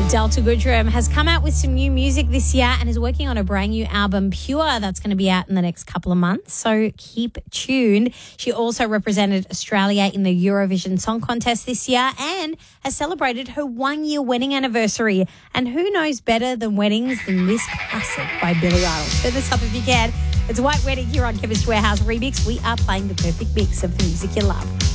Delta Goodrem has come out with some new music this year and is working on a brand new album, Pure, that's going to be out in the next couple of months. So keep tuned. She also represented Australia in the Eurovision Song Contest this year and has celebrated her 1-year wedding anniversary. And who knows better than weddings than this classic by Billy Idol? Turn this up if you can. It's White Wedding here on Chemist Warehouse Remix. We are playing the perfect mix of the music you love.